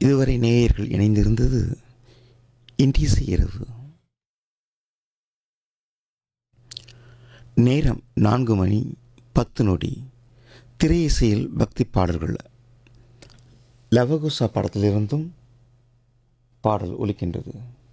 இதுவரை நேயர்கள் இணைந்திருந்தது இன்றிசை இரவு. நேரம் 4:10. திரையிசையில் பக்தி பாடல்கள். லவகுசா படத்திலிருந்தும் பாடல் ஒலிக்கின்றது.